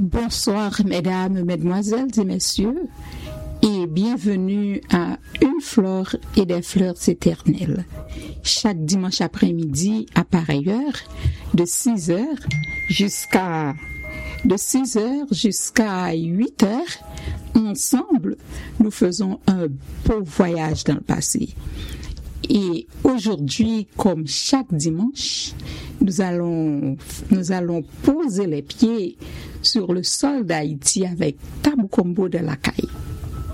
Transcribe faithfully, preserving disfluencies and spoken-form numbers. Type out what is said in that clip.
Bonsoir mesdames, mesdemoiselles et messieurs et bienvenue à Une fleur et des fleurs éternelles. Chaque dimanche après-midi à pareille heure de six heures jusqu'à de six heures jusqu'à huit heures, ensemble, nous faisons un beau voyage dans le passé. Et aujourd'hui, comme chaque dimanche, nous allons, nous allons poser les pieds sur le sol d'Haïti avec Tabou Combo de la Caille.